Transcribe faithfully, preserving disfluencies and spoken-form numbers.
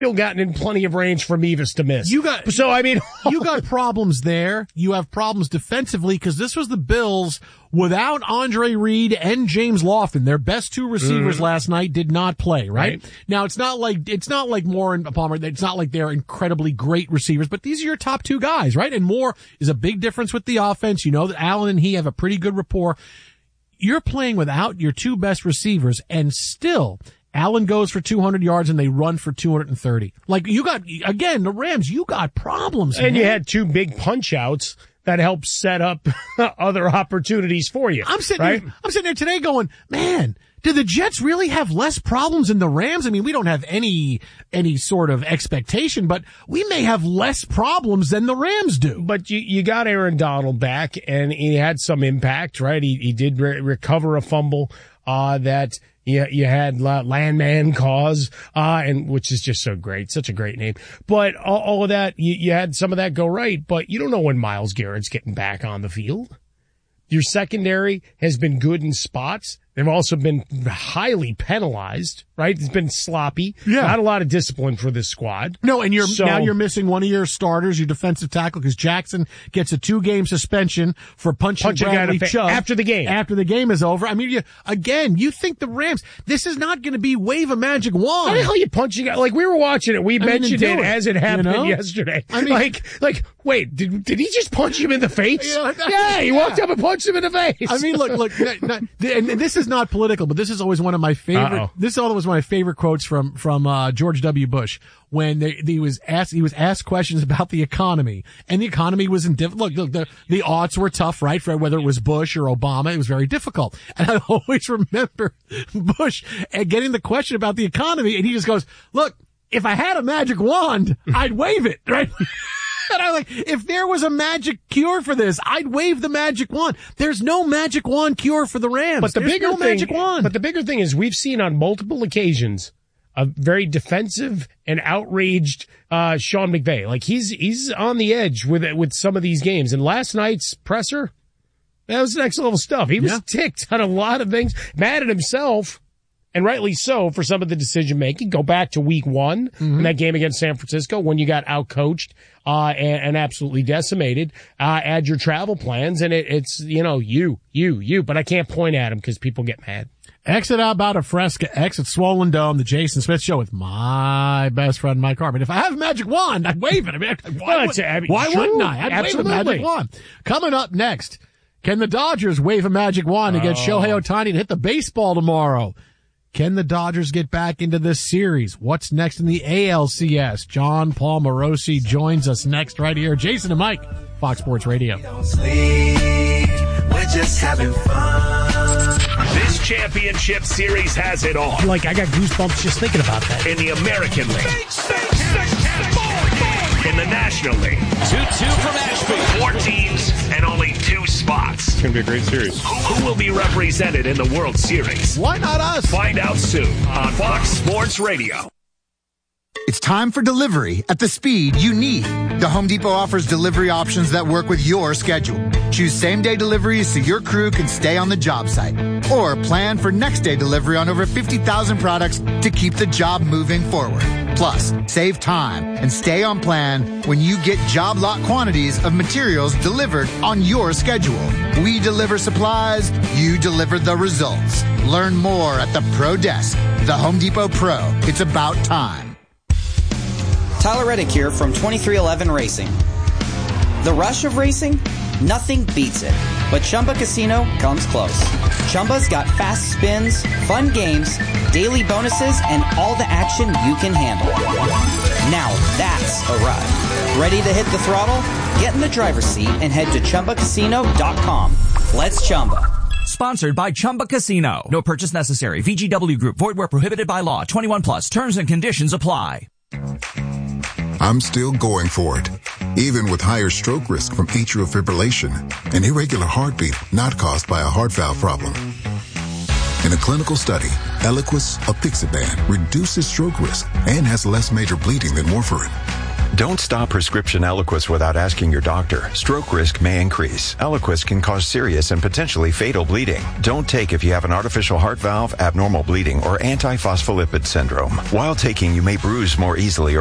still gotten in plenty of range for Mevis to miss. You got so I mean you got problems there. You have problems defensively because this was the Bills without Andre Reed and James Lofton. Their best two receivers mm. last night did not play. Right? right now, it's not like it's not like Moore and Palmer. It's not like they're incredibly great receivers, but these are your top two guys, right? And Moore is a big difference with the offense. You know that Allen and he have a pretty good rapport. You're playing without your two best receivers, and still. Allen goes for two hundred yards and they run for two hundred thirty. Like you got, again, the Rams, you got problems. And man. you had two big punch outs that helped set up other opportunities for you. I'm sitting right? here, I'm sitting there today going, man, do the Jets really have less problems than the Rams? I mean, we don't have any, any sort of expectation, but we may have less problems than the Rams do. But you, you got Aaron Donald back and he had some impact, right? He, he did re- recover a fumble, uh, that, You, you had Landman cause, uh, and which is just so great, such a great name. But all, all of that, you, you had some of that go right, but you don't know when Myles Garrett's getting back on the field. Your secondary has been good in spots. They've also been highly penalized, right? It's been sloppy. Yeah. Not a lot of discipline for this squad. No, and you're, so, now you're missing one of your starters, your defensive tackle, because Jackson gets a two-game suspension for punching, punching Bradley fa- Chubb. After the game. After the game is over. I mean, you, again, you think the Rams, this is not going to be wave a magic wand. How the hell are you punching out? Like, we were watching it. We I mentioned mean, it, it as it happened you know? yesterday. I mean, like, like, wait, did, did he just punch him in the face? You know, yeah, he yeah. walked up and punched him in the face. I mean, look, look, not, not, and this is not political, but this is always one of my favorite, Uh-oh. this is always one of my favorite quotes from, from, uh, George W. Bush when they, he was asked, he was asked questions about the economy and the economy was in diff, look, look, the, the odds were tough, right? For whether it was Bush or Obama, it was very difficult. And I always remember Bush getting the question about the economy and he just goes, look, if I had a magic wand, I'd wave it, right? And I'm like, if there was a magic cure for this, I'd wave the magic wand. There's no magic wand cure for the Rams. But the There's bigger no thing, magic wand. But the bigger thing is we've seen on multiple occasions a very defensive and outraged uh Sean McVay. Like he's he's on the edge with with some of these games. And last night's presser, that was next level stuff. He was yeah. ticked on a lot of things, mad at himself. And rightly so for some of the decision making. Go back to week one mm-hmm. in that game against San Francisco when you got outcoached, uh, and, and absolutely decimated. Uh, add your travel plans and it, it's, you know, you, you, you, but I can't point at him because people get mad. Exit out about a Fresca, exit Swollen Dome, the Jason Smith Show with my best friend Mike Harmon. If I have a magic wand, I'd wave it. I mean, why, well, would, I mean, why wouldn't I? I'd absolutely. wave a magic wand. Coming up next, can the Dodgers wave a magic wand against oh. Shohei Ohtani to hit the baseball tomorrow? Can the Dodgers get back into this series? What's next in the A L C S? John Paul Morosi joins us next right here. Jason and Mike, Fox Sports Radio. We don't sleep. We're just having fun. This championship series has it all. Like, I got goosebumps just thinking about that. In the American League. In the National League. two two from Ashby. Four teams and only two spots. It's going to be a great series. Who, who will be represented in the World Series? Why not us? Find out soon on Fox Sports Radio. It's time for delivery at the speed you need. The Home Depot offers delivery options that work with your schedule. Choose same-day deliveries so your crew can stay on the job site. Or plan for next-day delivery on over fifty thousand products to keep the job moving forward. Plus, save time and stay on plan when you get job lot quantities of materials delivered on your schedule. We deliver supplies, you deliver the results. Learn more at the Pro Desk. The Home Depot Pro. It's about time. Tyler Reddick here from twenty-three eleven Racing. The rush of racing? Nothing beats it. But Chumba Casino comes close. Chumba's got fast spins, fun games, daily bonuses, and all the action you can handle. Now that's a ride. Ready to hit the throttle? Get in the driver's seat and head to Chumba Casino dot com. Let's Chumba. Sponsored by Chumba Casino. No purchase necessary. V G W Group. Void where prohibited by law. twenty-one plus. Terms and conditions apply. I'm still going for it, even with higher stroke risk from atrial fibrillation, an irregular heartbeat not caused by a heart valve problem. In a clinical study, Eliquis apixaban reduces stroke risk and has less major bleeding than warfarin. Don't stop prescription Eliquis without asking your doctor. Stroke risk may increase. Eliquis can cause serious and potentially fatal bleeding. Don't take if you have an artificial heart valve, abnormal bleeding, or antiphospholipid syndrome. While taking, you may bruise more easily or